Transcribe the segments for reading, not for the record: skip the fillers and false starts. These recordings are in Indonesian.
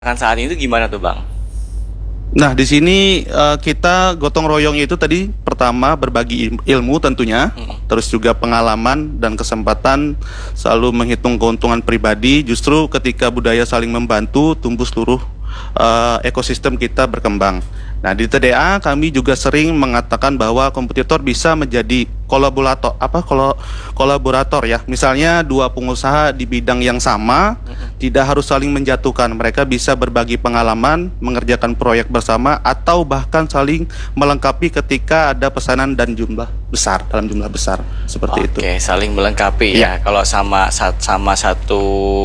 Kan saat ini tuh gimana tuh Bang? Nah, di sini kita gotong royongnya itu tadi pertama berbagi ilmu tentunya, terus juga pengalaman dan kesempatan, selalu menghitung keuntungan pribadi. Justru ketika budaya saling membantu, tumbuh seluruh ekosistem kita berkembang. Nah, di TDA kami juga sering mengatakan bahwa kompetitor bisa menjadi kolaborator ya. Misalnya dua pengusaha di bidang yang sama tidak harus saling menjatuhkan. Mereka bisa berbagi pengalaman, mengerjakan proyek bersama, atau bahkan saling melengkapi ketika ada pesanan dan dalam jumlah besar seperti itu. Oke, saling melengkapi ya. Kalau sama satu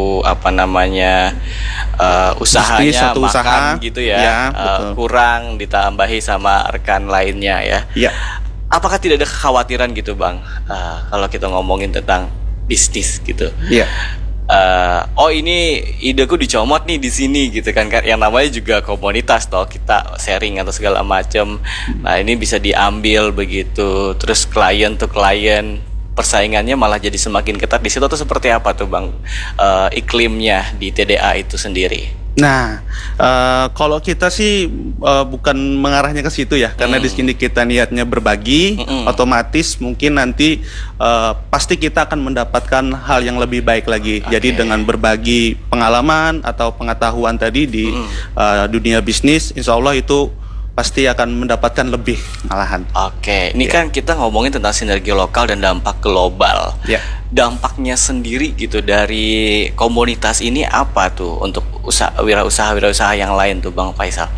usahanya Bisnis, satu makan usaha, gitu ya, ya, betul. kurang ditambahi sama rekan lainnya ya. Ya. Apakah tidak ada kekhawatiran gitu Bang, kalau kita ngomongin tentang bisnis gitu? Iya. Oh ini ideku dicomot nih di sini gitu kan, yang namanya juga komunitas toh, kita sharing atau segala macam. Nah ini bisa diambil begitu, terus klien tuh klien, persaingannya malah jadi semakin ketat di situ. Tuh seperti apa tuh Bang, iklimnya di TDA itu sendiri? Nah, kalau kita sih bukan mengarahnya ke situ ya, karena di sini kita niatnya berbagi, otomatis mungkin nanti pasti kita akan mendapatkan hal yang lebih baik lagi. Jadi dengan berbagi pengalaman atau pengetahuan tadi di dunia bisnis, insya Allah itu pasti akan mendapatkan lebih malahan. Ini kan kita ngomongin tentang sinergi lokal dan dampak global. Dampaknya sendiri gitu dari komunitas ini apa tuh untuk wirausaha yang lain tuh Bang Faisal?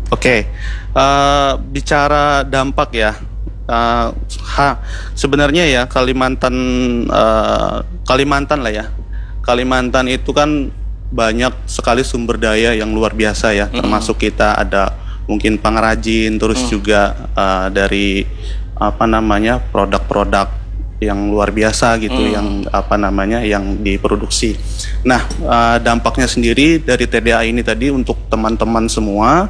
Bicara dampak ya, sebenarnya ya Kalimantan lah ya. Kalimantan itu kan banyak sekali sumber daya yang luar biasa ya, termasuk kita ada mungkin pengrajin, terus juga dari produk-produk yang luar biasa gitu, yang diproduksi. Nah, dampaknya sendiri dari TDA ini tadi untuk teman-teman semua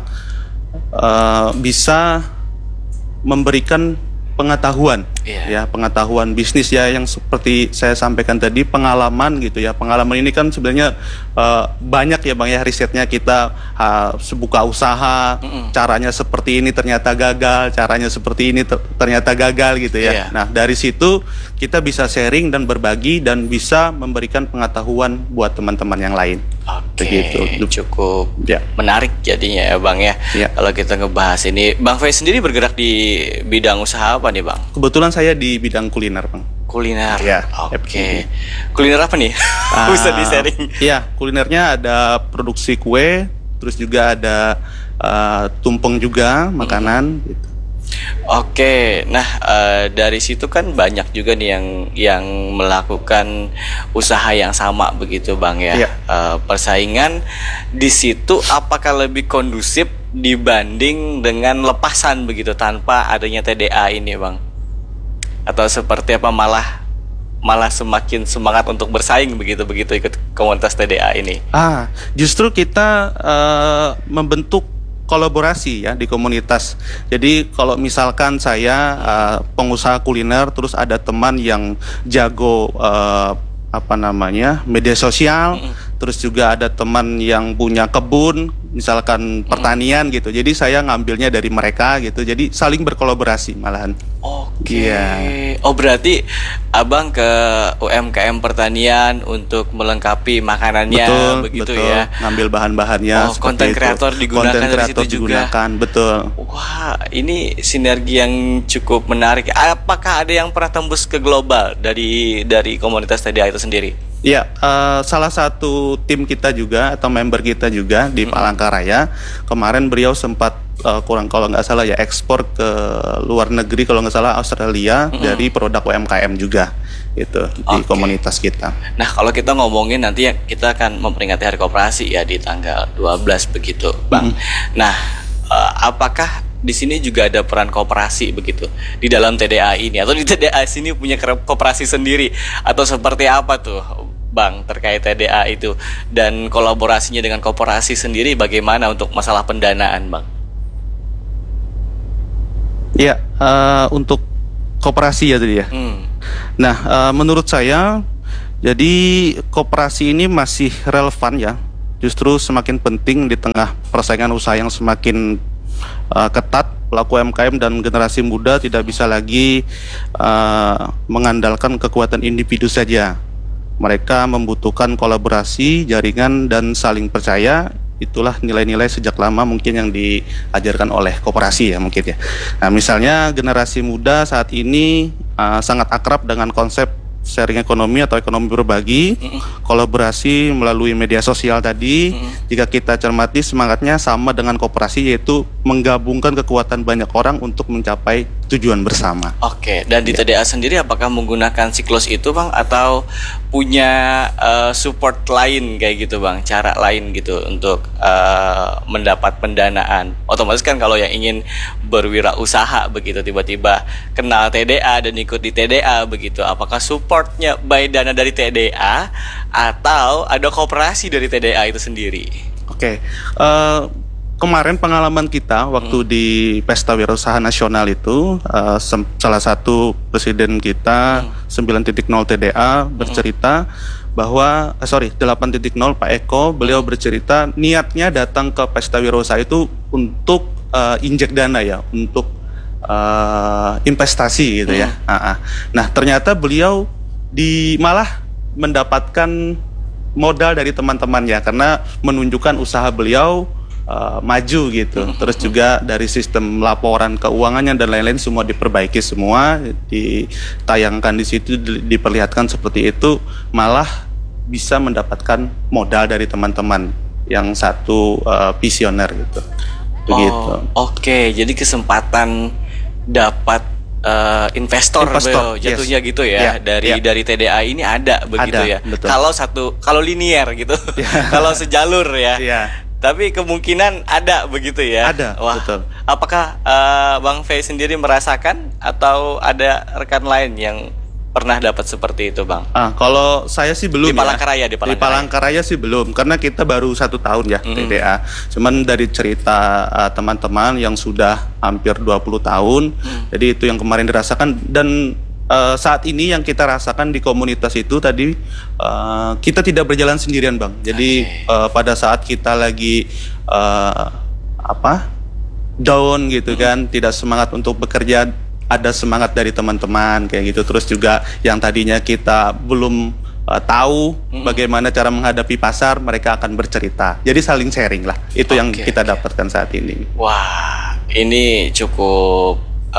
bisa memberikan pengetahuan, pengetahuan bisnis ya, yang seperti saya sampaikan tadi, pengalaman gitu ya. Pengalaman ini kan sebenarnya banyak ya Bang ya, risetnya kita sebuka usaha, caranya seperti ini ternyata gagal, caranya seperti ini ternyata gagal gitu ya. Nah, dari situ kita bisa sharing dan berbagi dan bisa memberikan pengetahuan buat teman-teman yang lain. Begitu. Cukup menarik jadinya ya Bang ya. Kalau kita ngebahas ini, Bang Faiz sendiri bergerak di bidang usaha apa nih Bang? Kebetulan saya di bidang kuliner Bang. Kuliner, kuliner apa nih? Bisa di-sharing? Iya, kulinernya ada produksi kue, terus juga ada tumpeng juga, makanan gitu. Nah dari situ kan banyak juga nih yang melakukan usaha yang sama begitu Bang ya. Persaingan di situ apakah lebih kondusif dibanding dengan lepasan begitu tanpa adanya TDA ini Bang? Atau seperti apa, malah semakin semangat untuk bersaing begitu ikut komunitas TDA ini? Justru kita membentuk kolaborasi ya di komunitas. Jadi kalau misalkan saya pengusaha kuliner, terus ada teman yang jago media sosial, terus juga ada teman yang punya kebun, misalkan pertanian gitu. Jadi saya ngambilnya dari mereka gitu. Jadi saling berkolaborasi malahan. Oh berarti Abang ke UMKM pertanian untuk melengkapi makanannya, betul. Ya. Ngambil bahan-bahannya. Konten kreator digunakan dari situ juga. Betul. Wah, ini sinergi yang cukup menarik. Apakah ada yang pernah tembus ke global dari komunitas TDA itu sendiri? Ya, salah satu tim kita juga atau member kita juga di Palangkaraya, kemarin beliau sempat kalau nggak salah ya ekspor ke luar negeri, kalau nggak salah Australia, dari produk UMKM juga itu di komunitas kita. Nah, kalau kita ngomongin nanti kita akan memperingati Hari Koperasi ya di tanggal 12 begitu, Bang. Nah, apakah di sini juga ada peran koperasi begitu di dalam TDA ini, atau di TDA sini punya koperasi sendiri, atau seperti apa tuh Bang terkait TDA itu, dan kolaborasinya dengan koperasi sendiri bagaimana untuk masalah pendanaan Bang? Ya, untuk koperasi ya tadi ya. Nah, menurut saya jadi koperasi ini masih relevan ya justru semakin penting di tengah persaingan usaha yang semakin ketat. Pelaku UMKM dan generasi muda tidak bisa lagi mengandalkan kekuatan individu saja. Mereka membutuhkan kolaborasi, jaringan, dan saling percaya. Itulah nilai-nilai sejak lama mungkin yang diajarkan oleh koperasi ya mungkin ya. Nah, misalnya generasi muda saat ini sangat akrab dengan konsep sharing ekonomi atau ekonomi berbagi, kolaborasi melalui media sosial tadi. Jika kita cermati, semangatnya sama dengan koperasi, yaitu menggabungkan kekuatan banyak orang untuk mencapai tujuan bersama. Oke, dan di TDA sendiri apakah menggunakan siklus itu Bang, atau punya support lain kayak gitu Bang, cara lain gitu untuk mendapat pendanaan? Otomatis kan kalau yang ingin berwirausaha begitu, tiba-tiba kenal TDA dan ikut di TDA begitu, apakah supportnya by dana dari TDA atau ada koperasi dari TDA itu sendiri? Oke, kemarin pengalaman kita waktu di Pesta Wirausaha Nasional itu, salah satu presiden kita 9.0 TDA bercerita bahwa 8.0 Pak Eko, beliau bercerita niatnya datang ke Pesta Wirausaha itu untuk injek dana ya, untuk investasi gitu ya. Nah, ternyata beliau malah mendapatkan modal dari teman-temannya karena menunjukkan usaha beliau maju gitu. Terus juga dari sistem laporan keuangannya dan lain-lain semua diperbaiki, semua ditayangkan di situ, diperlihatkan seperti itu, malah bisa mendapatkan modal dari teman-teman yang satu visioner gitu. Begitu. Oke, jadi kesempatan dapat investor jatuhnya gitu ya, dari TDA ini ada begitu ya. Betul. Kalau linear gitu, kalau sejalur ya. Tapi kemungkinan ada begitu ya. Ada. Wah, betul. Apakah Bang Fei sendiri merasakan atau ada rekan lain yang pernah dapat seperti itu Bang? Kalau saya sih belum. Di Palangkaraya, Di Palangkaraya sih belum, karena kita baru 1 tahun ya TDA. Cuman dari cerita teman-teman yang sudah hampir 20 tahun, jadi itu yang kemarin dirasakan. Dan saat ini yang kita rasakan di komunitas itu tadi, kita tidak berjalan sendirian Bang. Jadi pada saat kita lagi down gitu kan, tidak semangat untuk bekerja, ada semangat dari teman-teman kayak gitu. Terus juga yang tadinya kita belum tahu bagaimana cara menghadapi pasar, mereka akan bercerita. Jadi saling sharing lah. Itu yang kita dapatkan saat ini. Wah, ini cukup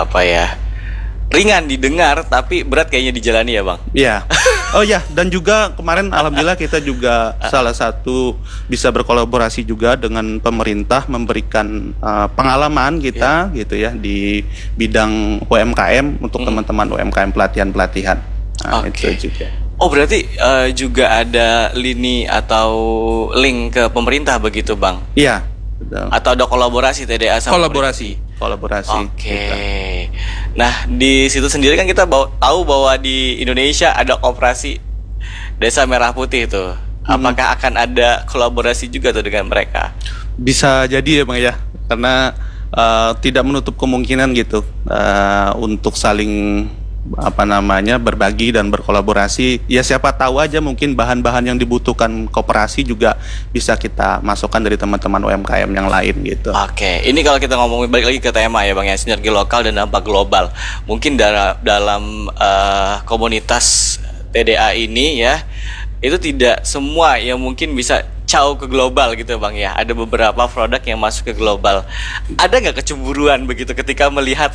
ringan didengar tapi berat kayaknya dijalani ya Bang. Iya. Oh ya, dan juga kemarin alhamdulillah kita juga salah satu bisa berkolaborasi juga dengan pemerintah, memberikan pengalaman kita gitu ya di bidang UMKM untuk teman-teman UMKM, pelatihan-pelatihan. Itu juga. Oh, berarti juga ada lini atau link ke pemerintah begitu Bang? Iya, betul. Atau ada kolaborasi TDA sama kolaborasi. Oke. Nah, di situ sendiri kan kita tahu bahwa di Indonesia ada koperasi Desa Merah Putih itu. Apakah akan ada kolaborasi juga tuh dengan mereka? Bisa jadi ya Bang ya, karena tidak menutup kemungkinan gitu untuk saling berbagi dan berkolaborasi. Ya siapa tahu aja mungkin bahan-bahan yang dibutuhkan koperasi juga bisa kita masukkan dari teman-teman UMKM yang lain gitu. Oke, ini kalau kita ngomongin balik lagi ke tema ya Bang ya, sinergi lokal dan dampak global. Mungkin dalam komunitas TDA ini ya, itu tidak semua yang mungkin bisa jauh ke global gitu Bang ya. Ada beberapa produk yang masuk ke global. Ada nggak kecemburuan begitu ketika melihat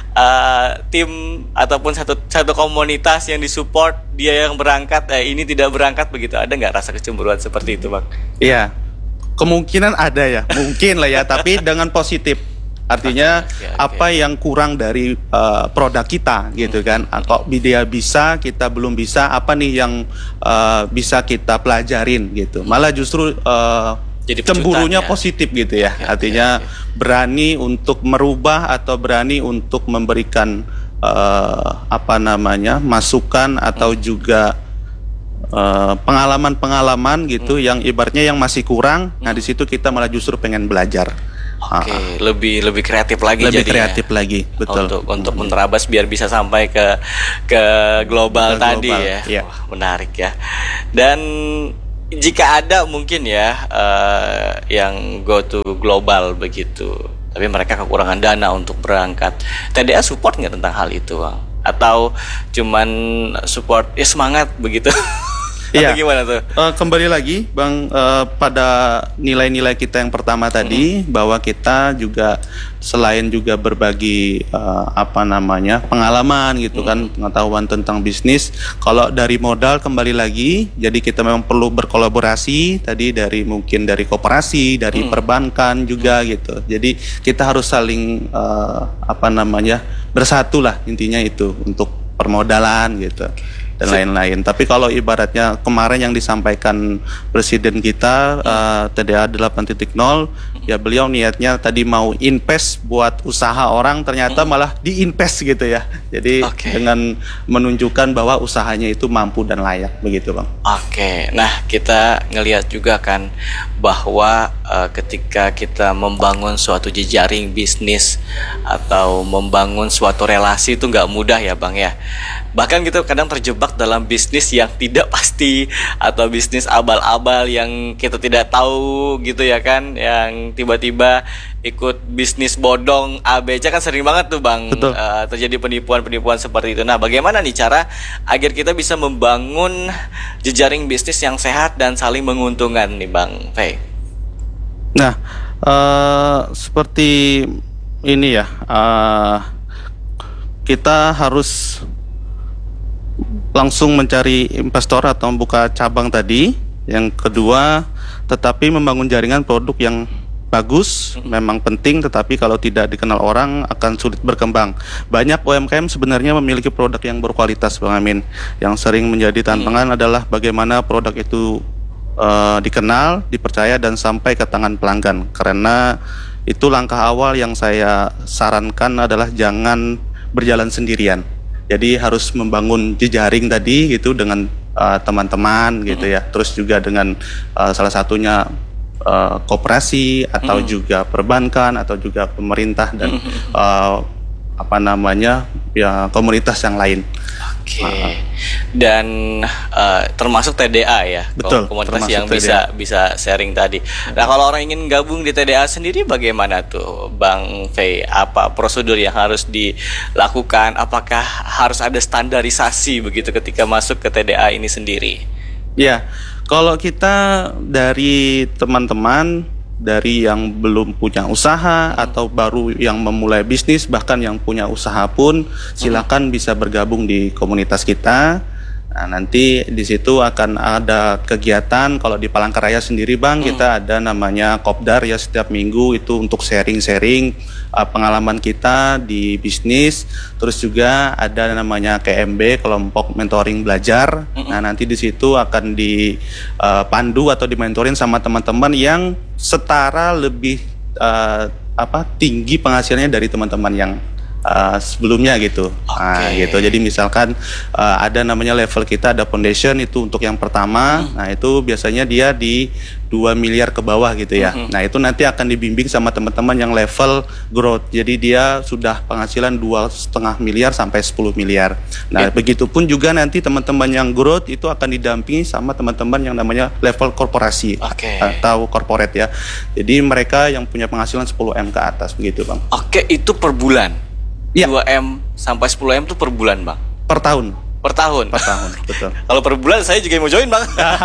tim ataupun satu komunitas yang disupport, dia yang berangkat, ini tidak berangkat begitu? Ada nggak rasa kecemburuan seperti itu Bang? Iya, kemungkinan ada ya, mungkin lah ya, tapi dengan positif. Artinya apa yang kurang dari produk kita gitu kan, kok dia bisa, kita belum bisa, apa nih yang bisa kita pelajarin gitu. Malah justru jadi cemburunya positif gitu ya. Artinya berani untuk merubah atau berani untuk memberikan masukan atau juga pengalaman-pengalaman gitu yang ibaratnya yang masih kurang. Nah, di situ kita malah justru pengen belajar. Oke, lebih kreatif lagi, lebih kreatif lagi, betul. Untuk menerabas biar bisa sampai ke global tadi ya. Wah, menarik ya. Dan jika ada mungkin ya yang go to global begitu, tapi mereka kekurangan dana untuk berangkat, TDA support nggak tentang hal itu, Bang? Atau cuman support ya semangat begitu? Iya. Gimana tuh? Kembali lagi, Bang, pada nilai-nilai kita yang pertama tadi, bahwa kita juga selain juga berbagi pengalaman gitu kan, pengetahuan tentang bisnis. Kalau dari modal kembali lagi, jadi kita memang perlu berkolaborasi tadi mungkin dari koperasi, dari perbankan juga gitu. Jadi kita harus saling bersatu lah, intinya itu untuk permodalan gitu dan lain-lain. Tapi kalau ibaratnya kemarin yang disampaikan Presiden kita TDA 8.0, ya beliau niatnya tadi mau invest buat usaha orang, ternyata malah diinvest gitu ya. Jadi dengan menunjukkan bahwa usahanya itu mampu dan layak begitu, Bang. Nah kita ngelihat juga kan bahwa ketika kita membangun suatu jejaring bisnis atau membangun suatu relasi itu nggak mudah ya, Bang ya. Bahkan kita kadang terjebak dalam bisnis yang tidak pasti atau bisnis abal-abal yang kita tidak tahu gitu ya kan, yang tiba-tiba ikut bisnis bodong ABC kan sering banget tuh, Bang. Terjadi penipuan-penipuan seperti itu. Nah, bagaimana nih cara agar kita bisa membangun jejaring bisnis yang sehat dan saling menguntungkan nih, Bang Fei? Nah, seperti ini ya, kita harus langsung mencari investor atau membuka cabang tadi. Yang kedua, tetapi membangun jaringan produk yang bagus memang penting, tetapi kalau tidak dikenal orang akan sulit berkembang. Banyak UMKM sebenarnya memiliki produk yang berkualitas, Bang Amin. Yang sering menjadi tantangan adalah bagaimana produk itu dikenal, dipercaya, dan sampai ke tangan pelanggan. Karena itu langkah awal yang saya sarankan adalah jangan berjalan sendirian. Jadi harus membangun jejaring tadi gitu dengan teman-teman gitu ya. Terus juga dengan salah satunya koperasi atau juga perbankan atau juga pemerintah dan komunitas yang lain. Dan termasuk TDA ya. Betul, komunitas yang bisa sharing tadi. Nah, kalau orang ingin gabung di TDA sendiri bagaimana tuh, Bang Fei? Apa prosedur yang harus dilakukan? Apakah harus ada standarisasi begitu ketika masuk ke TDA ini sendiri? Ya, kalau kita dari teman-teman dari yang belum punya usaha atau baru yang memulai bisnis, bahkan yang punya usaha pun silakan bisa bergabung di komunitas kita. Nah, nanti di situ akan ada kegiatan. Kalau di Palangkaraya sendiri, Bang, kita ada namanya Kopdar ya, setiap minggu itu untuk sharing-sharing pengalaman kita di bisnis. Terus juga ada namanya KMB, kelompok mentoring belajar. Nah, nanti di situ akan dipandu atau dimentorin sama teman-teman yang setara lebih tinggi penghasilannya dari teman-teman yang sebelumnya gitu. Nah, gitu. Jadi misalkan ada namanya level kita, ada foundation itu untuk yang pertama. Nah, itu biasanya dia di 2 miliar ke bawah gitu ya. Nah, itu nanti akan dibimbing sama teman-teman yang level growth. Jadi dia sudah penghasilan 2,5 miliar sampai 10 miliar. Nah, begitupun juga nanti teman-teman yang growth itu akan didampingi sama teman-teman yang namanya level korporasi atau corporate ya. Jadi mereka yang punya penghasilan 10M ke atas begitu, Bang. Itu per bulan. Ya. 2M sampai 10M itu per bulan, Bang? Per tahun. Per tahun? Per tahun, betul. Kalau per bulan saya juga mau join, Bang.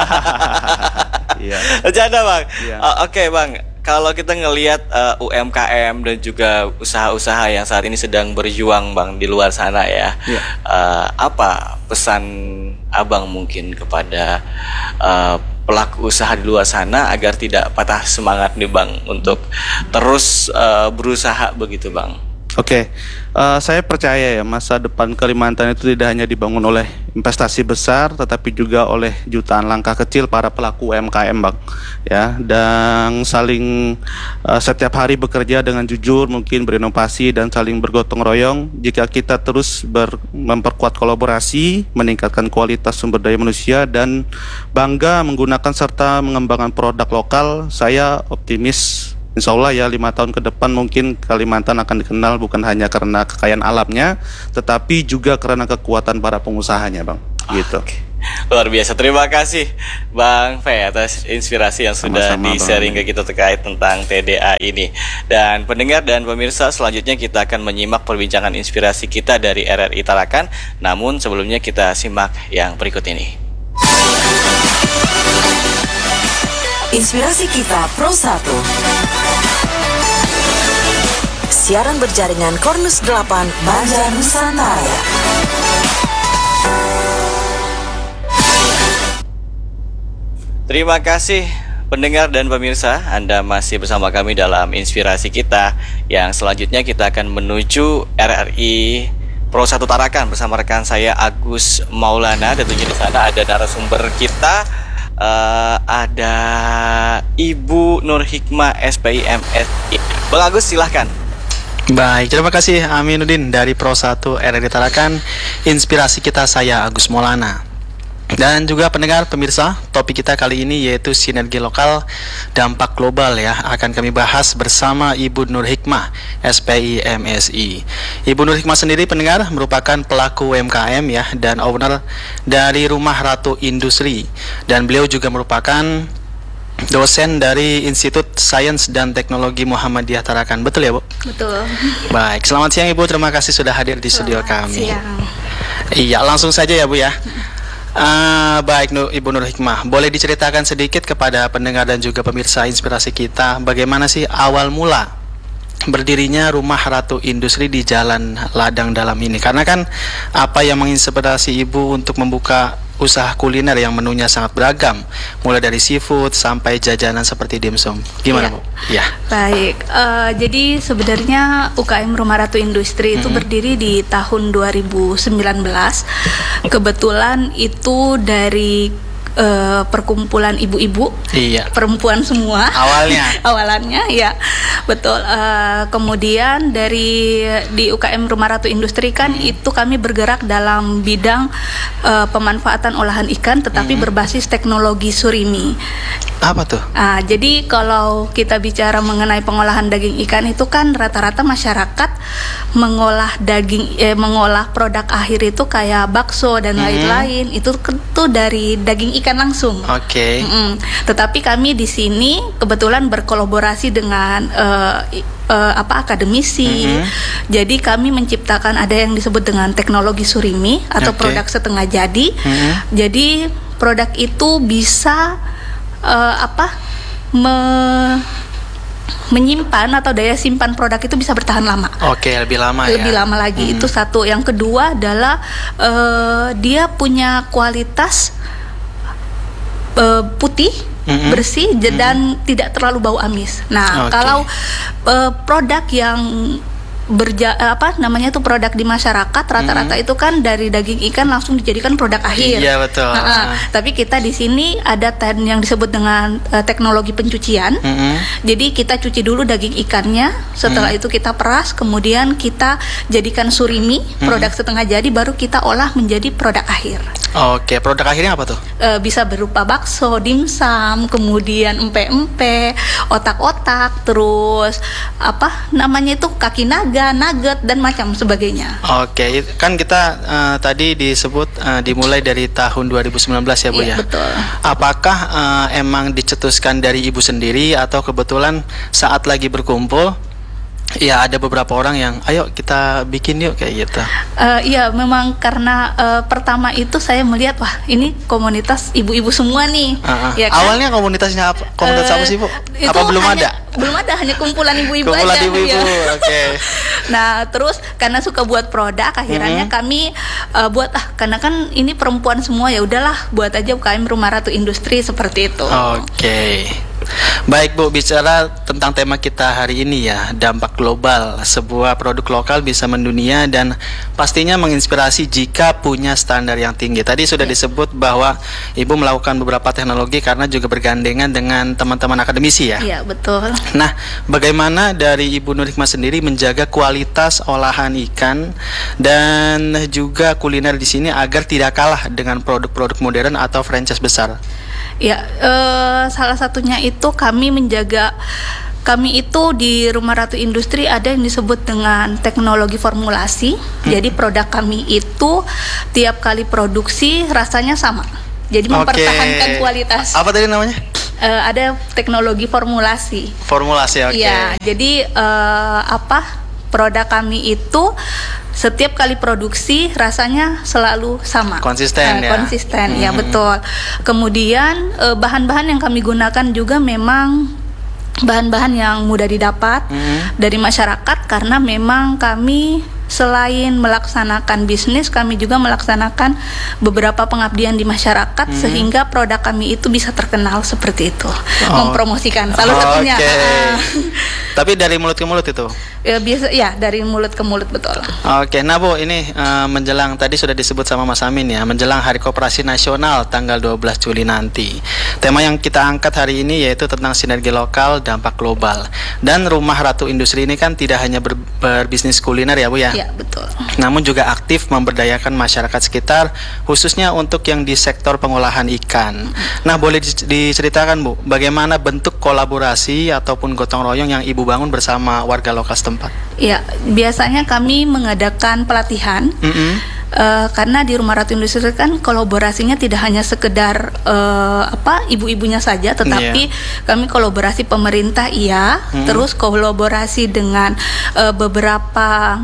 Iya. Bercanda, Bang. Iya. Oke, Bang. Kalau kita ngelihat UMKM dan juga usaha-usaha yang saat ini sedang berjuang, Bang, di luar sana ya. Iya. Apa pesan Abang mungkin kepada pelaku usaha di luar sana agar tidak patah semangat nih, Bang, untuk terus berusaha begitu, Bang? Oke, saya percaya ya masa depan Kalimantan itu tidak hanya dibangun oleh investasi besar, tetapi juga oleh jutaan langkah kecil para pelaku UMKM, Bang. Ya, dan saling setiap hari bekerja dengan jujur, mungkin berinovasi dan saling bergotong royong. Jika kita terus memperkuat kolaborasi, meningkatkan kualitas sumber daya manusia dan bangga menggunakan serta mengembangkan produk lokal, saya optimis. Insya Allah ya 5 tahun ke depan mungkin Kalimantan akan dikenal bukan hanya karena kekayaan alamnya, tetapi juga karena kekuatan para pengusahanya, Bang. Gitu. Luar biasa. Terima kasih Bang Fe atas inspirasi yang sudah di-sharing ke kita terkait tentang TDA ini. Dan pendengar dan pemirsa, selanjutnya kita akan menyimak perbincangan inspirasi kita dari RRI Tarakan. Namun sebelumnya kita simak yang berikut ini. Inspirasi kita Pro 1. Siaran berjaringan Cornus 8 Banjar Nusantara. Terima kasih pendengar dan pemirsa, Anda masih bersama kami dalam inspirasi kita. Yang selanjutnya kita akan menuju RRI Pro 1 Tarakan bersama rekan saya Agus Maulana. Tentunya di sana ada narasumber kita, ada Ibu Nur Hikmah SPI MSI. Bang Agus, silahkan. Baik, terima kasih Aminuddin dari Pro 1 RRI Tarakan. Inspirasi kita, saya Agus Maulana. Dan juga pendengar pemirsa, topik kita kali ini yaitu sinergi lokal dampak global ya. Akan kami bahas bersama Ibu Nur Hikmah SPI MSI. Ibu Nur Hikmah sendiri pendengar merupakan pelaku UMKM ya, dan owner dari Rumah Ratu Industri. Dan beliau juga merupakan dosen dari Institut Sains dan Teknologi Muhammadiyah Tarakan. Betul ya, Bu? Betul. Baik, selamat siang Ibu, terima kasih sudah hadir di studio kami. Siang. Iya, langsung saja ya Bu ya. Baik Ibu Nur Hikmah, boleh diceritakan sedikit kepada pendengar dan juga pemirsa inspirasi kita, bagaimana sih awal mula berdirinya Rumah Ratu Industri di Jalan Ladang Dalam ini? Karena kan apa yang menginspirasi Ibu untuk membuka usaha kuliner yang menunya sangat beragam, mulai dari seafood sampai jajanan seperti dimsum. Gimana, Bu? Ya. Baik, jadi sebenarnya UKM Rumah Ratu Industri itu berdiri di tahun 2019. Kebetulan itu dari perkumpulan ibu-ibu, perempuan semua. Awalannya, ya, betul. Kemudian di UKM Rumah Ratu Industri kan itu kami bergerak dalam bidang pemanfaatan olahan ikan, tetapi berbasis teknologi surimi. Apa tuh? Jadi kalau kita bicara mengenai pengolahan daging ikan itu kan rata-rata masyarakat mengolah mengolah produk akhir itu kayak bakso dan lain-lain itu dari daging ikan langsung. Oke. Tetapi kami di sini kebetulan berkolaborasi dengan akademisi. Jadi kami menciptakan ada yang disebut dengan teknologi surimi atau produk setengah jadi. Jadi produk itu bisa menyimpan atau daya simpan produk itu bisa bertahan lama. Oke, lebih lama lama lagi. Itu satu. Yang kedua adalah dia punya kualitas putih, bersih, dan tidak terlalu bau amis. Nah, kalau produk yang produk di masyarakat rata-rata itu kan dari daging ikan langsung dijadikan produk akhir. Iya, betul. Tapi kita di sini ada yang disebut dengan teknologi pencucian. Jadi kita cuci dulu daging ikannya, setelah itu kita peras, kemudian kita jadikan surimi, produk setengah jadi, baru kita olah menjadi produk akhir. Oke, produk akhirnya apa tuh? Bisa berupa bakso, dimsum, kemudian empe-empe, otak-otak, terus kaki naga, nugget, dan macam sebagainya. Oke, kan kita tadi disebut dimulai dari tahun 2019 ya, Bu ya? Betul. Apakah emang dicetuskan dari Ibu sendiri atau kebetulan saat lagi berkumpul ya ada beberapa orang yang ayo kita bikin yuk kayak gitu? Iya, memang karena pertama itu saya melihat wah ini komunitas ibu-ibu semua nih. Ya kan? Awalnya komunitasnya apa? Komunitas apa sih, Bu? Apa belum ada? Belum ada, hanya kumpulan ibu-ibu aja. Kumpulan ibu-ibu, ya. Oke. Nah, terus karena suka buat produk, akhirnya kami buat karena kan ini perempuan semua, ya udahlah buat aja UKM Rumah Ratu Industri seperti itu. Oke. Baik, Bu, bicara tentang tema kita hari ini ya, dampak global. Sebuah produk lokal bisa mendunia dan pastinya menginspirasi jika punya standar yang tinggi. Tadi sudah disebut bahwa Ibu melakukan beberapa teknologi karena juga bergandengan dengan teman-teman akademisi ya? Iya, betul. Nah, bagaimana dari Ibu Nur Hikmah sendiri menjaga kualitas olahan ikan dan juga kuliner di sini agar tidak kalah dengan produk-produk modern atau franchise besar? Ya, salah satunya itu kami menjaga kami itu di Rumah Ratu Industri ada yang disebut dengan teknologi formulasi. Jadi produk kami itu tiap kali produksi rasanya sama. Jadi mempertahankan kualitas. Apa tadi namanya? Ada teknologi formulasi. Formulasi, oke. Ya, jadi produk kami itu setiap kali produksi rasanya selalu sama. Konsisten ya. Konsisten, ya betul. Kemudian bahan-bahan yang kami gunakan juga memang bahan-bahan yang mudah didapat dari masyarakat, karena memang kami selain melaksanakan bisnis, kami juga melaksanakan beberapa pengabdian di masyarakat sehingga produk kami itu bisa terkenal seperti itu. Mempromosikan salah satunya. Tapi dari mulut ke mulut itu? Ya, biasa ya, dari mulut ke mulut, betul. Oke, nah Bu, ini menjelang, tadi sudah disebut sama Mas Amin ya, menjelang Hari Koperasi Nasional tanggal 12 Juli nanti. Tema yang kita angkat hari ini yaitu tentang sinergi lokal, dampak global. Dan Rumah Ratu Industri ini kan tidak hanya berbisnis kuliner ya Bu ya? Iya, betul. Namun juga aktif memberdayakan masyarakat sekitar, khususnya untuk yang di sektor pengolahan ikan. Nah, boleh diceritakan Bu, bagaimana bentuk kolaborasi ataupun gotong royong yang Ibu bangun bersama warga lokal setempat? Ya, biasanya kami mengadakan pelatihan. Karena di Rumah Ratu Industri kan kolaborasinya tidak hanya sekedar ibu-ibunya saja, tetapi kami kolaborasi pemerintah terus kolaborasi dengan beberapa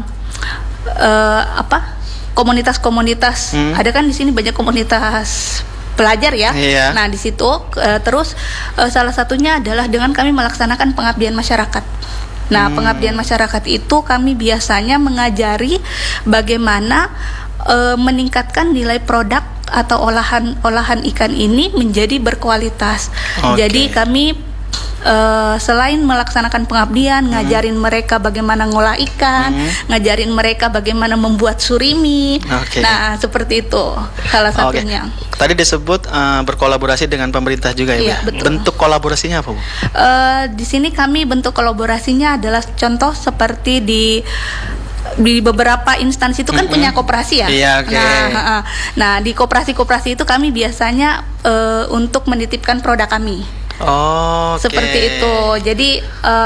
komunitas-komunitas. Ada kan di sini banyak komunitas pelajar ya. Nah, di situ terus salah satunya adalah dengan kami melaksanakan pengabdian masyarakat. Nah, pengabdian masyarakat itu kami biasanya mengajari bagaimana meningkatkan nilai produk atau olahan ikan ini menjadi berkualitas. Jadi kami selain melaksanakan pengabdian, ngajarin mereka bagaimana ngolah ikan, ngajarin mereka bagaimana membuat surimi. Nah, seperti itu salah satunya. Tadi disebut berkolaborasi dengan pemerintah juga ya, Bu? Betul. Bentuk kolaborasinya apa, Bu? Di sini kami bentuk kolaborasinya adalah contoh seperti di beberapa instansi itu kan punya koperasi ya. Nah, di koperasi-koperasi itu kami biasanya untuk menitipkan produk kami. Seperti itu. Jadi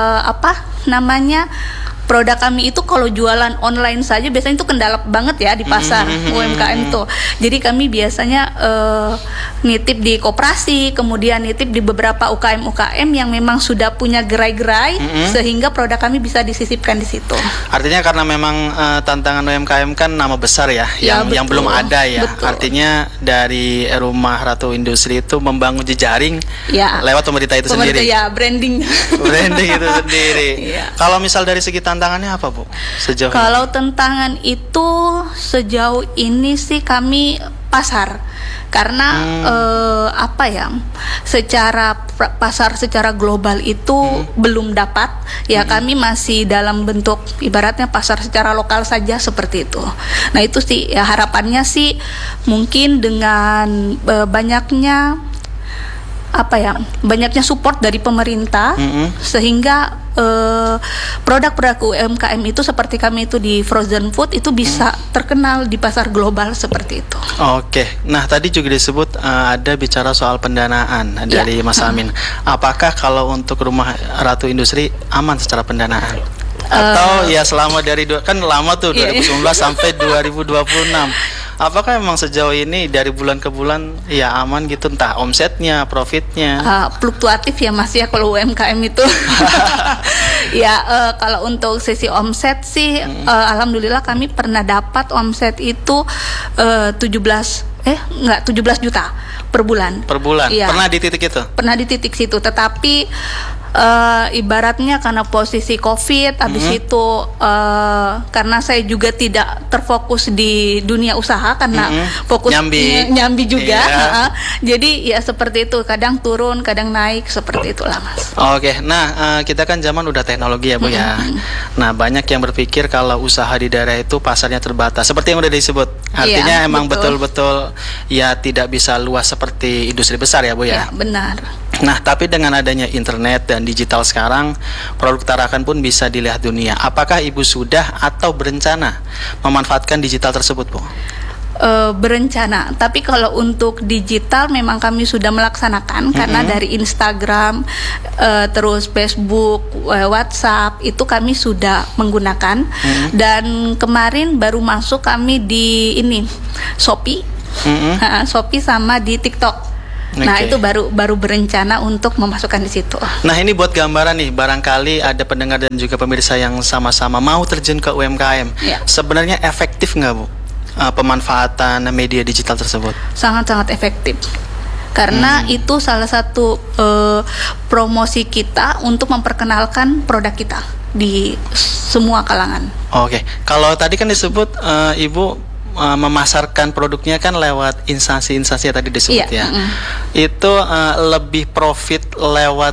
produk kami itu kalau jualan online saja biasanya itu kendala banget ya di pasar UMKM tuh. Jadi kami biasanya nitip di koperasi, kemudian nitip di beberapa UKM yang memang sudah punya gerai-gerai sehingga produk kami bisa disisipkan di situ. Artinya karena memang tantangan UMKM kan nama besar ya, yang belum ada ya. Betul. Artinya dari Rumah Ratu Industri itu membangun jejaring lewat pemerintah itu sendiri. Ya, branding itu sendiri. Kalau misal dari segi tantangannya apa, Bu? Sejauh kalau tantangan itu sejauh ini sih kami pasar, karena secara pasar secara global itu belum dapat ya. Kami masih dalam bentuk ibaratnya pasar secara lokal saja seperti itu. Nah, itu sih ya, harapannya sih mungkin dengan banyaknya support dari pemerintah sehingga produk-produk UMKM itu seperti kami itu di frozen food itu bisa terkenal di pasar global seperti itu. Nah tadi juga disebut ada bicara soal pendanaan dari Mas Amin. Apakah kalau untuk Rumah Ratu Industri aman secara pendanaan? Atau ya selama dari kan lama tuh 2019 sampai 2026. Apakah memang sejauh ini dari bulan ke bulan ya aman gitu, entah omsetnya, profitnya? Fluktuatif ya Mas ya kalau UMKM itu. Kalau untuk sisi omset sih alhamdulillah kami pernah dapat omset itu 17 juta per bulan. Per bulan? Ya. Pernah di titik itu? Pernah di titik situ, tetapi ibaratnya karena posisi COVID habis itu karena saya juga tidak terfokus di dunia usaha karena fokus nyambi juga. Jadi ya seperti itu, kadang turun kadang naik seperti itulah Mas. Nah kita kan zaman udah teknologi ya Bu ya. Nah banyak yang berpikir kalau usaha di daerah itu pasarnya terbatas seperti yang udah disebut. Artinya emang betul-betul ya tidak bisa luas seperti industri besar ya Bu ya. Ya benar. Nah, tapi dengan adanya internet dan digital sekarang, produk Tarakan pun bisa dilihat dunia. Apakah Ibu sudah atau berencana memanfaatkan digital tersebut, Bu? berencana. Tapi kalau untuk digital memang kami sudah melaksanakan karena dari Instagram, terus Facebook, WhatsApp itu kami sudah menggunakan. Dan kemarin baru masuk kami di ini Shopee, Shopee sama di TikTok. Nah itu baru berencana untuk memasukkan di situ. Nah ini buat gambaran nih, barangkali ada pendengar dan juga pemirsa yang sama-sama mau terjun ke UMKM. Sebenarnya efektif nggak Bu pemanfaatan media digital tersebut? Sangat-sangat efektif. Karena itu salah satu promosi kita untuk memperkenalkan produk kita di semua kalangan. Oke, kalau tadi kan disebut Ibu memasarkan produknya kan lewat instansi-instansi yang tadi disebut ya. Itu lebih profit lewat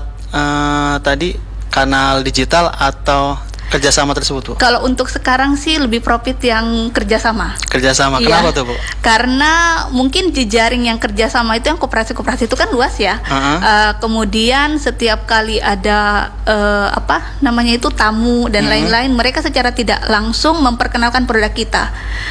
tadi kanal digital atau kerjasama tersebut, Bu? Kalau untuk sekarang sih lebih profit yang kerjasama. Kerjasama, kenapa tuh, Bu? Karena mungkin jejaring yang kerjasama itu yang koperasi-koperasi itu kan luas ya. Kemudian setiap kali ada apa namanya itu tamu dan lain-lain, mereka secara tidak langsung memperkenalkan produk kita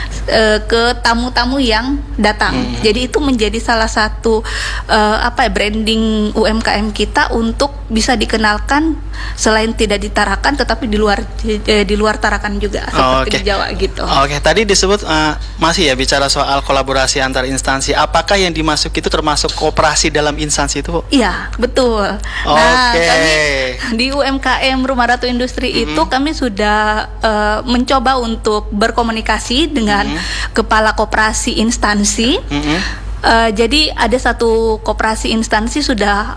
ke tamu-tamu yang datang. Jadi itu menjadi salah satu apa ya, branding UMKM kita untuk bisa dikenalkan selain tidak di Tarakan tetapi di luar Tarakan juga seperti di Jawa gitu. Oke, tadi disebut masih ya bicara soal kolaborasi antar instansi. Apakah yang dimasuk itu termasuk kooperasi dalam instansi itu, Bu? Iya, betul. Nah, kami di UMKM Rumah Ratu Industri itu kami sudah mencoba untuk berkomunikasi dengan kepala koperasi instansi. Jadi ada satu koperasi instansi sudah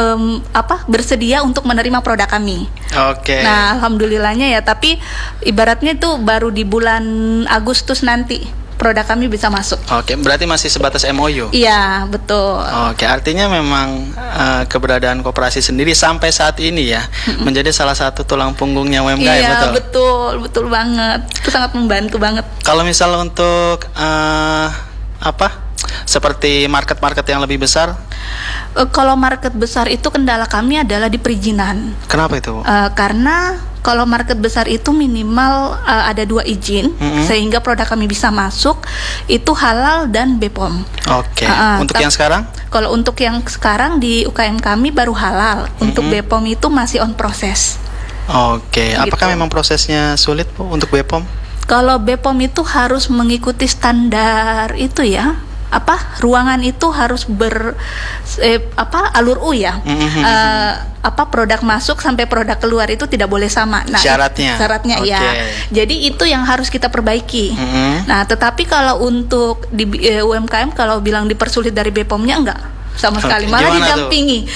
bersedia untuk menerima produk kami. Nah, alhamdulillahnya ya. Tapi ibaratnya itu baru di bulan Agustus nanti produk kami bisa masuk. Berarti masih sebatas MOU. Iya, betul. Artinya memang keberadaan koperasi sendiri sampai saat ini ya menjadi salah satu tulang punggungnya UMKM. Iya, betul banget. Itu sangat membantu banget. Kalau misal untuk seperti market-market yang lebih besar? Kalau market besar itu kendala kami adalah di perizinan. Kenapa itu? Karena kalau market besar itu minimal ada 2 izin sehingga produk kami bisa masuk, itu halal dan BPOM. Untuk yang sekarang? Kalau untuk yang sekarang di UKM kami baru halal. Untuk BPOM itu masih on proses. Apakah memang prosesnya sulit, Bu, untuk BPOM? Kalau BPOM itu harus mengikuti standar itu ya. Ruangan itu harus alur U ya. Produk masuk sampai produk keluar itu tidak boleh sama. Nah, syaratnya ya. Jadi itu yang harus kita perbaiki. Nah, tetapi kalau untuk di UMKM kalau bilang dipersulit dari BPOM-nya enggak sama sekali, malah didampingi.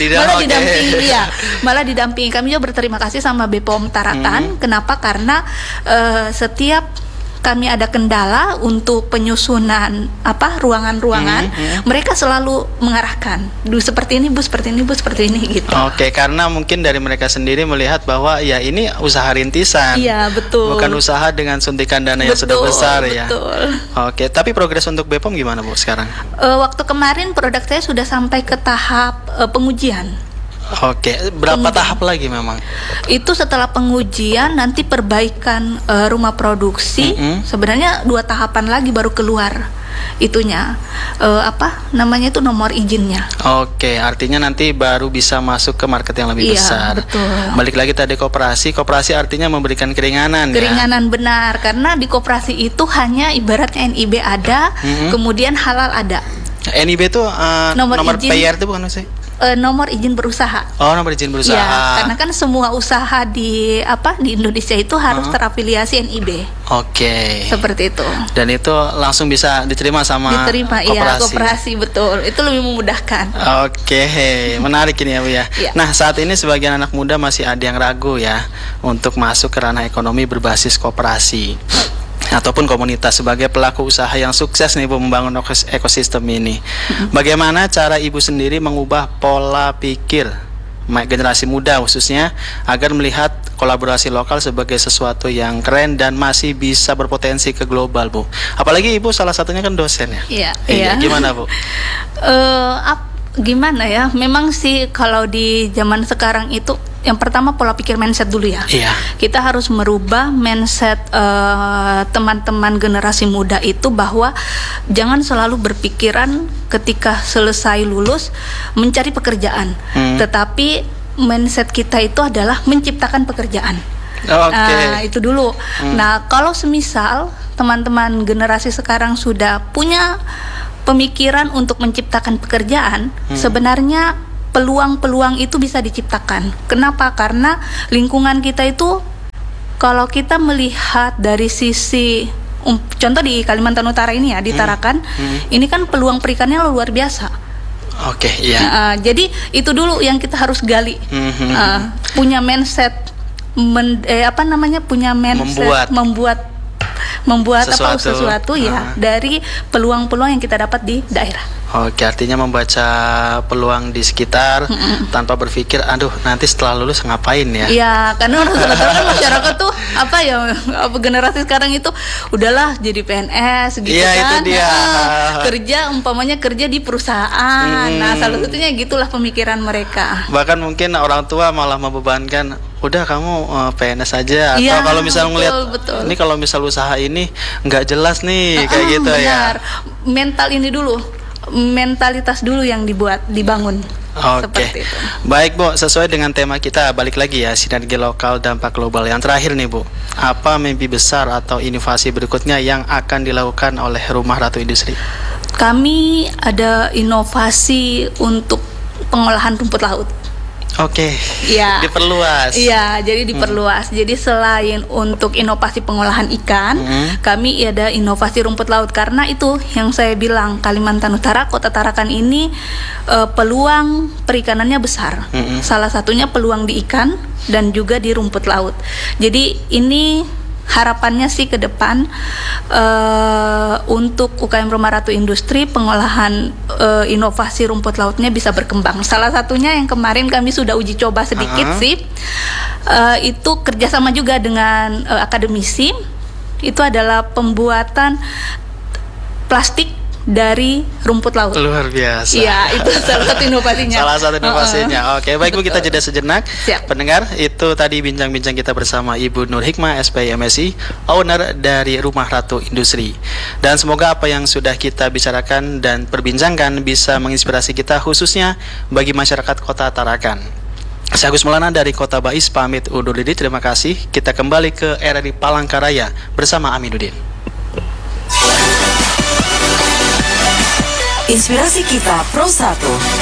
Malah didampingi. Kami juga berterima kasih sama BPOM Tarakan. Kenapa? Karena setiap kami ada kendala untuk penyusunan ruangan-ruangan, mereka selalu mengarahkan, seperti ini Bu, seperti ini Bu, seperti ini gitu. Karena mungkin dari mereka sendiri melihat bahwa ya ini usaha rintisan. Iya, betul. Bukan usaha dengan suntikan dana yang sudah besar ya. Betul. Tapi progres untuk BPOM gimana, Bu, sekarang? Waktu kemarin produk saya sudah sampai ke tahap pengujian. Berapa tahap lagi memang? Itu setelah pengujian nanti perbaikan rumah produksi. Sebenarnya 2 tahapan lagi baru keluar itunya namanya itu nomor izinnya. Artinya nanti baru bisa masuk ke market yang lebih besar. Betul. Balik lagi tadi koperasi artinya memberikan keringanan. Benar, karena di koperasi itu hanya ibaratnya NIB ada, kemudian halal ada. NIB itu nomor PR itu bukan sih? Nomor izin berusaha. Nomor izin berusaha. Ya, karena kan semua usaha di Indonesia itu harus terafiliasi NIB. Seperti itu. Dan itu langsung bisa diterima sama koperasi, betul. Itu lebih memudahkan. Menarik ini ya, Bu ya. Nah, saat ini sebagian anak muda masih ada yang ragu ya untuk masuk ke ranah ekonomi berbasis koperasi ataupun komunitas sebagai pelaku usaha yang sukses nih, Bu, membangun ekosistem ini. Bagaimana cara Ibu sendiri mengubah pola pikir generasi muda khususnya agar melihat kolaborasi lokal sebagai sesuatu yang keren dan masih bisa berpotensi ke global, Bu? Apalagi Ibu salah satunya kan dosen ya. Iya. Gimana, Bu? Gimana ya? Memang sih kalau di zaman sekarang itu yang pertama pola pikir mindset dulu ya. Iya. Kita harus merubah mindset teman-teman generasi muda itu bahwa jangan selalu berpikiran ketika selesai lulus mencari pekerjaan, tetapi mindset kita itu adalah menciptakan pekerjaan. Okay. Itu dulu. Nah, kalau semisal teman-teman generasi sekarang sudah punya pemikiran untuk menciptakan pekerjaan, sebenarnya peluang-peluang itu bisa diciptakan. Kenapa? Karena lingkungan kita itu, kalau kita melihat dari sisi contoh di Kalimantan Utara ini ya, di Tarakan, ini kan peluang perikannya luar biasa. Oke, iya. Jadi itu dulu yang kita harus gali. Punya mindset, punya mindset membuat sesuatu ya dari peluang-peluang yang kita dapat di daerah. Oke, artinya membaca peluang di sekitar tanpa berpikir, aduh nanti setelah lulus ngapain ya? Iya, karena rata-rata kan masyarakat tuh generasi sekarang itu udahlah jadi PNS gitu kan. Itu dia. Umpamanya kerja di perusahaan. Nah, salah satunya gitulah pemikiran mereka. Bahkan mungkin orang tua malah membebankan, udah kamu PNS aja, atau kalau misal ngelihat ini kalau misal usaha ini nggak jelas nih kayak gitu. Benar. Mental ini dulu, mentalitas dulu yang dibangun. Oke. Baik Bu, sesuai dengan tema kita, balik lagi ya, sinergi lokal dampak global. Yang terakhir nih Bu, apa mimpi besar atau inovasi berikutnya yang akan dilakukan oleh Rumah Ratu Industri? Kami ada inovasi untuk pengolahan rumput laut. Oke. Iya. Diperluas. Iya, jadi diperluas. Jadi selain untuk inovasi pengolahan ikan, kami ada inovasi rumput laut, karena itu yang saya bilang, Kalimantan Utara, Kota Tarakan ini peluang perikanannya besar. Salah satunya peluang di ikan dan juga di rumput laut. Jadi ini harapannya sih ke depan untuk UKM Rumah Ratu Industri, pengolahan inovasi rumput lautnya bisa berkembang. Salah satunya yang kemarin kami sudah uji coba sedikit sih, itu kerjasama juga dengan akademisi. Itu adalah pembuatan plastik dari rumput laut. Luar biasa. Iya, itu salah satu inovasinya. Salah satu inovasinya. Oke, baik Bu, kita jeda sejenak. Siap. Pendengar, itu tadi bincang-bincang kita bersama Ibu Nur Hikmah, SPI MSI, owner dari Rumah Ratu Industri. Dan semoga apa yang sudah kita bicarakan dan perbincangkan bisa menginspirasi kita, khususnya bagi masyarakat Kota Tarakan. Saya Agus Maulana dari Kota Bais pamit undur diri. Terima kasih. Kita kembali ke RRI Palangkaraya bersama Aminuddin. Inspirasi kita Pro 1.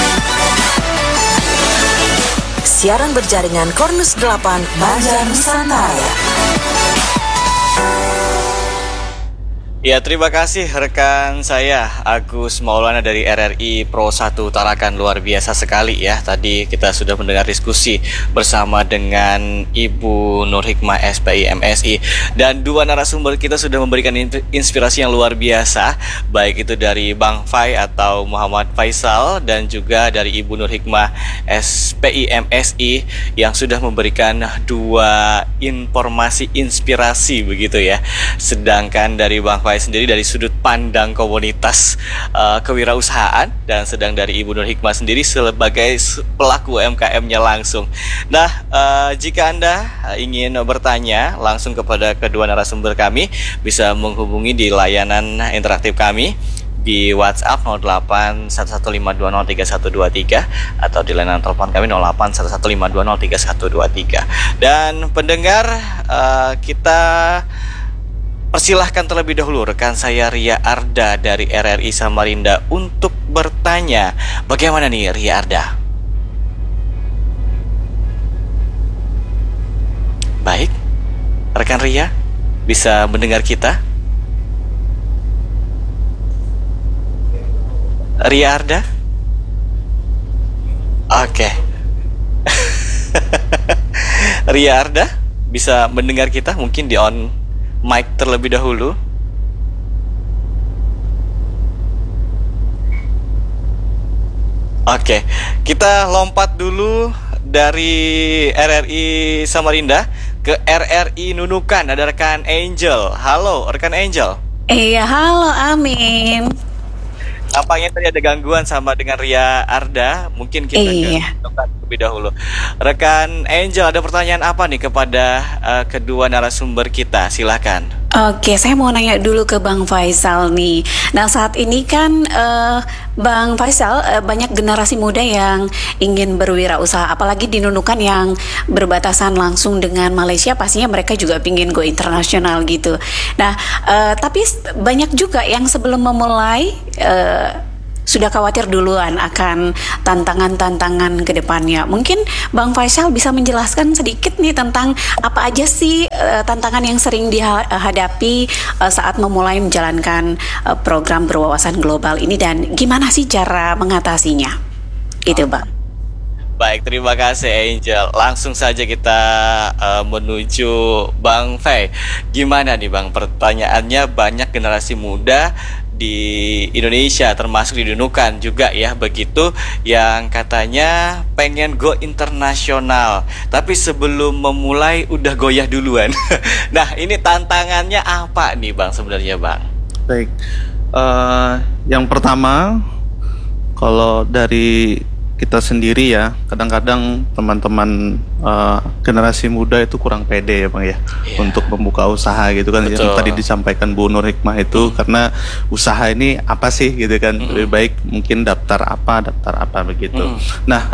Siaran berjaringan Cornus 8 Banjar Nusantara. Ya, terima kasih rekan saya Agus Maulana dari RRI Pro 1 Tarakan. Luar biasa sekali ya. Tadi kita sudah mendengar diskusi bersama dengan Ibu Nur Hikmah, SPI MSI, dan dua narasumber kita sudah memberikan inspirasi yang luar biasa, baik itu dari Bang Fai atau Muhammad Faisal dan juga dari Ibu Nur Hikmah, SPI MSI, yang sudah memberikan dua informasi inspirasi begitu ya. Sedangkan dari Bang Fai sendiri dari sudut pandang komunitas kewirausahaan, dan sedang dari Ibu Nur Hikmah sendiri sebagai pelaku UMKM-nya langsung. Nah, jika Anda ingin bertanya langsung kepada kedua narasumber kami, bisa menghubungi di layanan interaktif kami di WhatsApp 0811520323 atau di layanan telepon kami 0811520323. Dan pendengar, kita persilahkan terlebih dahulu rekan saya Ria Arda dari RRI Samarinda untuk bertanya. Bagaimana nih Ria Arda? Baik, rekan Ria bisa mendengar kita? Ria Arda? Oke. Ria Arda bisa mendengar kita? Mungkin di on mic terlebih dahulu. Oke, kita lompat dulu dari RRI Samarinda ke RRI Nunukan. Ada rekan Angel. Halo, rekan Angel. Iya, halo Amin. Nampaknya tadi ada gangguan sama dengan Ria Arda. Mungkin kita ke terlebih dahulu. Rekan Angel, ada pertanyaan apa nih kepada kedua narasumber kita? Silakan. Oke, saya mau nanya dulu ke Bang Faisal nih. Nah, saat ini kan Bang Faisal banyak generasi muda yang ingin berwirausaha, apalagi di Nunukan yang berbatasan langsung dengan Malaysia, pastinya mereka juga ingin go internasional gitu. Nah, tapi banyak juga yang sebelum memulai sudah khawatir duluan akan tantangan-tantangan ke depannya. Mungkin Bang Faisal bisa menjelaskan sedikit nih tentang apa aja sih tantangan yang sering dihadapi saat memulai menjalankan program berwawasan global ini, dan gimana sih cara mengatasinya? Itu Bang. Baik, terima kasih Angel. Langsung saja kita menuju Bang Fei. Gimana nih Bang, pertanyaannya banyak generasi muda di Indonesia termasuk di Nunukan juga ya begitu, yang katanya pengen go internasional tapi sebelum memulai udah goyah duluan. Nah, ini tantangannya apa nih Bang sebenarnya Bang? Baik, yang pertama kalau dari kita sendiri ya, kadang-kadang teman-teman generasi muda itu kurang pede ya Bang ya, untuk membuka usaha gitu kan. Betul. Yang tadi disampaikan Bu Nur Hikmah itu, karena usaha ini apa sih gitu kan, lebih baik mungkin daftar apa begitu. Nah,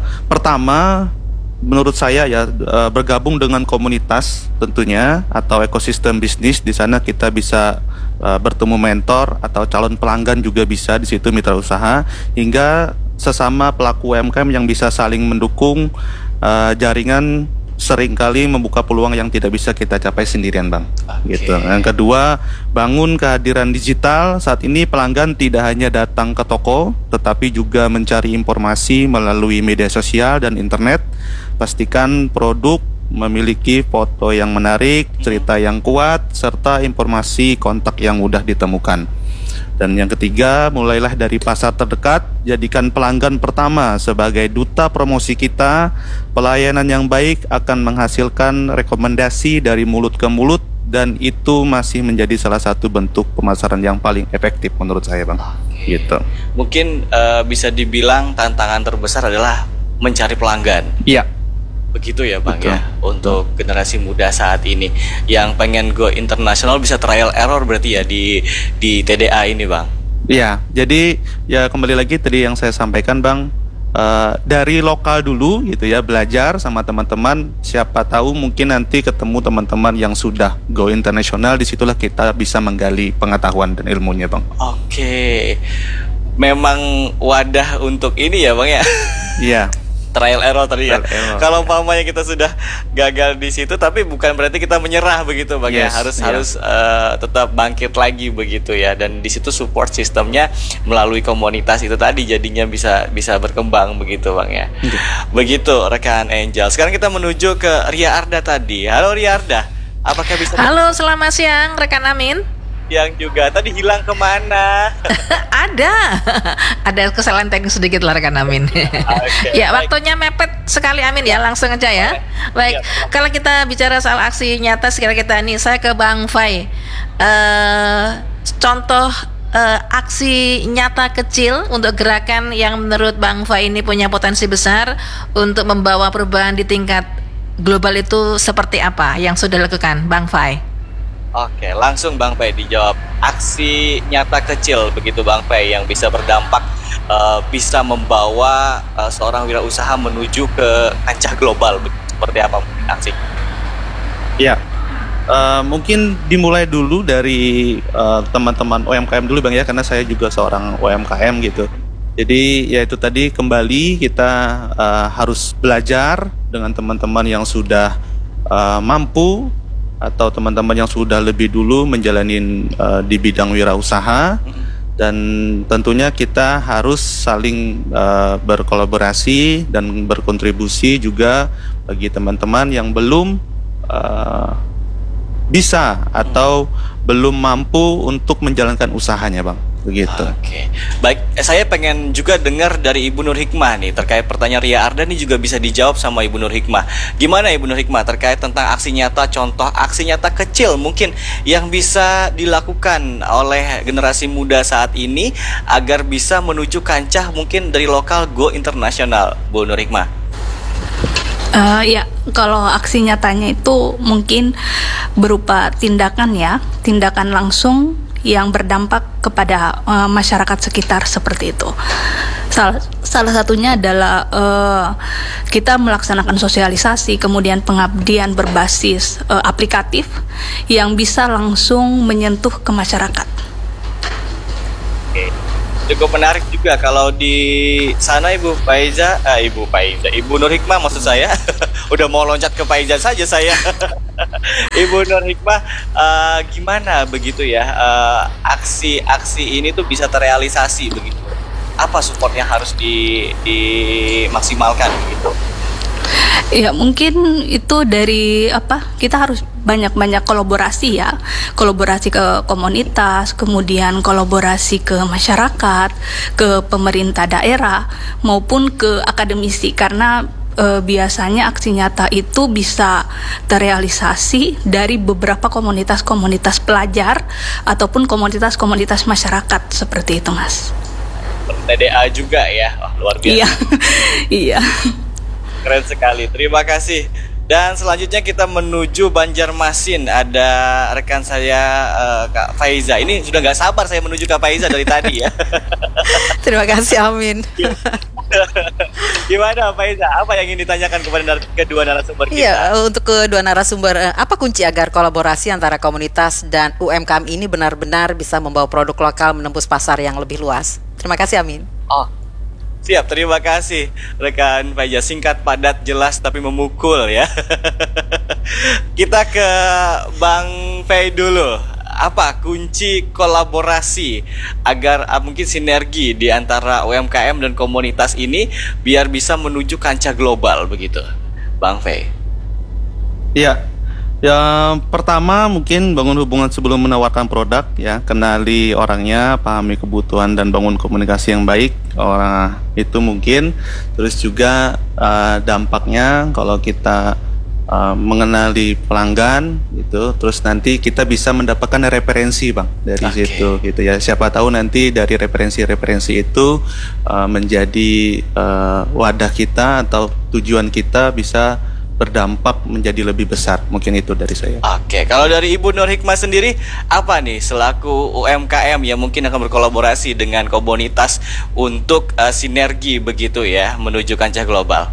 pertama menurut saya ya, bergabung dengan komunitas tentunya atau ekosistem bisnis. Di sana kita bisa bertemu mentor atau calon pelanggan juga bisa di situ, mitra usaha, hingga sesama pelaku UMKM yang bisa saling mendukung. Jaringan seringkali membuka peluang yang tidak bisa kita capai sendirian Bang. Gitu. Yang kedua, bangun kehadiran digital. Saat ini pelanggan tidak hanya datang ke toko, tetapi juga mencari informasi melalui media sosial dan internet. Pastikan produk memiliki foto yang menarik, cerita yang kuat, serta informasi kontak yang mudah ditemukan. Dan yang ketiga, mulailah dari pasar terdekat. Jadikan pelanggan pertama sebagai duta promosi kita. Pelayanan yang baik akan menghasilkan rekomendasi dari mulut ke mulut, dan itu masih menjadi salah satu bentuk pemasaran yang paling efektif menurut saya Bang. Gitu. Mungkin bisa dibilang tantangan terbesar adalah mencari pelanggan. Iya. Begitu ya Bang. Betul. Ya, untuk generasi muda saat ini yang pengen go internasional bisa trial error berarti ya di TDA ini Bang. Iya, jadi ya kembali lagi tadi yang saya sampaikan Bang, dari lokal dulu gitu ya, belajar sama teman-teman. Siapa tahu mungkin nanti ketemu teman-teman yang sudah go internasional, disitulah kita bisa menggali pengetahuan dan ilmunya Bang. Oke, memang wadah untuk ini ya Bang ya. Iya. Trial error tadi ya. Kalau umpamanya kita sudah gagal di situ, tapi bukan berarti kita menyerah begitu Bang ya. Harus tetap bangkit lagi begitu ya. Dan di situ support sistemnya melalui komunitas itu tadi jadinya bisa berkembang begitu Bang ya. Begitu rekan Angel. Sekarang kita menuju ke Ria Arda tadi. Halo Ria Arda. Apakah bisa? Halo, selamat siang rekan Amin. Yang juga tadi hilang kemana? Ada kesalahan teknis sedikit lah rekan Amin. Ya, waktunya mepet sekali Amin ya, langsung aja ya. Baik, kalau kita bicara soal aksi nyata sekarang kita nih, saya ke Bang Fai. Contoh aksi nyata kecil untuk gerakan yang menurut Bang Fai ini punya potensi besar untuk membawa perubahan di tingkat global itu seperti apa yang sudah dilakukan Bang Fai? Oke, langsung Bang Fei dijawab. Aksi nyata kecil begitu Bang Fei yang bisa berdampak, bisa membawa seorang wirausaha menuju ke kancah global. Seperti apa aksi? Ya, mungkin dimulai dulu dari teman-teman UMKM dulu Bang ya, karena saya juga seorang UMKM gitu. Jadi ya itu tadi, kembali kita harus belajar dengan teman-teman yang sudah mampu atau teman-teman yang sudah lebih dulu menjalani di bidang wirausaha, dan tentunya kita harus saling berkolaborasi dan berkontribusi juga bagi teman-teman yang belum bisa atau belum mampu untuk menjalankan usahanya Bang. Begitu. Oke. Baik, saya pengen juga dengar dari Ibu Nur Hikmah nih terkait pertanyaan Ria Arda nih, juga bisa dijawab sama Ibu Nur Hikmah. Gimana Ibu Nur Hikmah terkait tentang aksi nyata, contoh aksi nyata kecil mungkin yang bisa dilakukan oleh generasi muda saat ini agar bisa menuju kancah mungkin dari lokal go internasional, Bu Nur Hikmah? Ya, kalau aksi nyatanya itu mungkin berupa tindakan langsung yang berdampak kepada masyarakat sekitar seperti itu. Salah satunya adalah kita melaksanakan sosialisasi, kemudian pengabdian berbasis aplikatif yang bisa langsung menyentuh ke masyarakat. Oke. Cukup menarik juga kalau di sana Ibu Nur Hikmah maksud saya. Udah mau loncat ke Pak Iza saja saya. Ibu Nur Hikmah, gimana begitu ya aksi-aksi ini tuh bisa terrealisasi begitu? Apa support yang harus dimaksimalkan begitu? Ya mungkin itu dari kita harus banyak-banyak kolaborasi ke komunitas, kemudian kolaborasi ke masyarakat, ke pemerintah daerah maupun ke akademisi, karena biasanya aksi nyata itu bisa terrealisasi dari beberapa komunitas-komunitas pelajar ataupun komunitas-komunitas masyarakat seperti itu, Mas. TDA juga ya, luar biasa. Iya. Keren sekali, terima kasih. Dan selanjutnya kita menuju Banjarmasin. Ada rekan saya Kak Faiza. Ini sudah nggak sabar saya menuju Kak Faiza dari tadi ya. Terima kasih, Amin. Gimana Faiza? Apa yang ingin ditanyakan kepada kedua narasumber kita? Iya, untuk kedua narasumber, apa kunci agar kolaborasi antara komunitas dan UMKM ini benar-benar bisa membawa produk lokal menembus pasar yang lebih luas? Terima kasih, Amin. Siap, terima kasih rekan Faiza. Singkat, padat, jelas tapi memukul ya. Kita ke Bang Fei dulu. Apa kunci kolaborasi agar mungkin sinergi di antara UMKM dan komunitas ini biar bisa menuju kancah global begitu, Bang Fei? Iya. Yang pertama mungkin bangun hubungan sebelum menawarkan produk ya, kenali orangnya, pahami kebutuhan dan bangun komunikasi yang baik orang itu mungkin. Terus juga dampaknya kalau kita mengenali pelanggan gitu, terus nanti kita bisa mendapatkan referensi Bang dari situ gitu ya. Siapa tahu nanti dari referensi itu menjadi wadah kita atau tujuan kita bisa berdampak menjadi lebih besar. Mungkin itu dari saya. Oke, kalau dari Ibu Nur Hikmah sendiri, apa nih selaku UMKM yang mungkin akan berkolaborasi dengan komunitas untuk sinergi begitu ya menuju kancah global?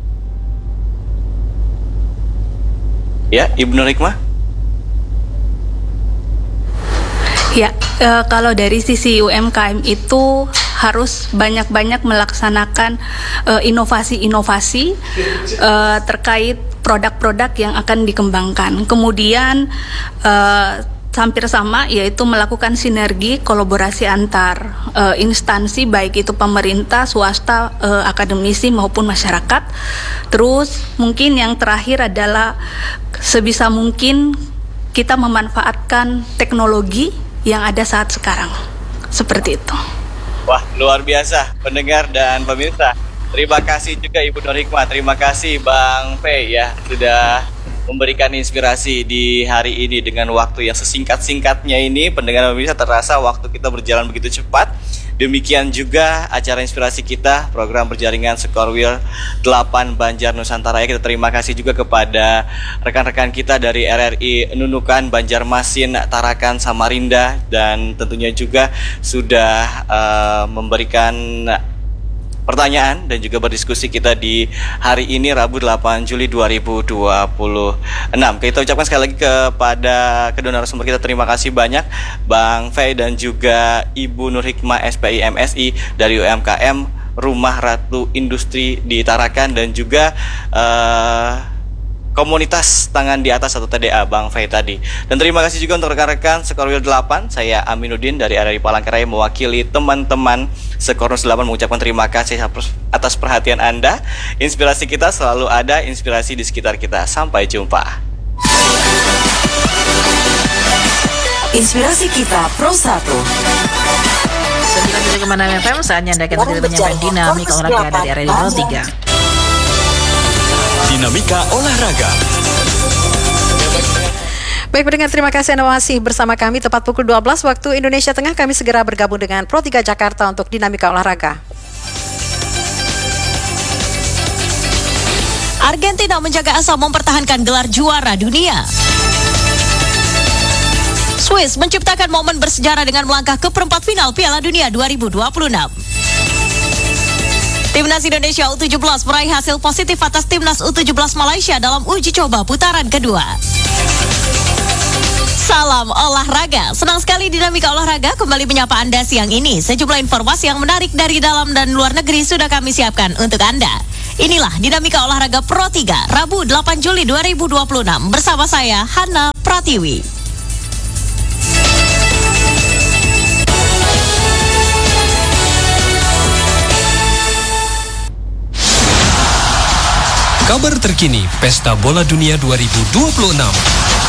Ya, Ibu Nur Hikmah? Ya, kalau dari sisi UMKM itu harus banyak-banyak melaksanakan inovasi-inovasi terkait produk-produk yang akan dikembangkan. Kemudian hampir sama, yaitu melakukan sinergi kolaborasi antar instansi, baik itu pemerintah, swasta, akademisi maupun masyarakat. Terus mungkin yang terakhir adalah sebisa mungkin kita memanfaatkan teknologi yang ada saat sekarang. Seperti itu. Wah, luar biasa pendengar dan pemirsa. Terima kasih juga Ibu Nur Hikmah. Terima kasih Bang Fei ya sudah memberikan inspirasi di hari ini dengan waktu yang sesingkat-singkatnya ini. Pendengar dan pemirsa, terasa waktu kita berjalan begitu cepat. Demikian juga acara inspirasi kita, program berjaringan Skorwil 8 Banjar Nusantara. Kita terima kasih juga kepada rekan-rekan kita dari RRI Nunukan, Banjarmasin, Tarakan, Samarinda, dan tentunya juga sudah memberikan pertanyaan dan juga berdiskusi kita di hari ini Rabu 8 Juli 2026. Kita ucapkan sekali lagi kepada kedua narasumber kita, terima kasih banyak Bang Fei dan juga Ibu Nur Hikmah SPI MSI dari UMKM Rumah Ratu Industri di Tarakan, dan juga komunitas tangan di atas atau TDA Bang Fei tadi. Dan terima kasih juga untuk rekan-rekan Skorwil 8. Saya Aminuddin dari RRI Palangkaraya mewakili teman-teman Skornus 8 mengucapkan terima kasih atas perhatian Anda. Inspirasi kita selalu ada, inspirasi di sekitar kita. Sampai jumpa. Inspirasi kita Pro 1. 9,6 FM, saatnya Anda akan menyampaikan dinamika olahraga dari RRI Pro 3. Dinamika olahraga. Baik pendengar, terima kasih Anda masih bersama kami. Tepat pukul 12 waktu Indonesia Tengah, kami segera bergabung dengan Pro 3 Jakarta untuk Dinamika Olahraga. Argentina menjaga asa mempertahankan gelar juara dunia. Swiss menciptakan momen bersejarah dengan melangkah ke perempat final Piala Dunia 2026. Timnas Indonesia U17 meraih hasil positif atas Timnas U17 Malaysia dalam uji coba putaran kedua. Salam olahraga. Senang sekali Dinamika Olahraga kembali menyapa Anda siang ini. Sejumlah informasi yang menarik dari dalam dan luar negeri sudah kami siapkan untuk Anda. Inilah Dinamika Olahraga Pro 3, Rabu 8 Juli 2026 bersama saya Hana Pratiwi. Kabar terkini Pesta Bola Dunia 2026.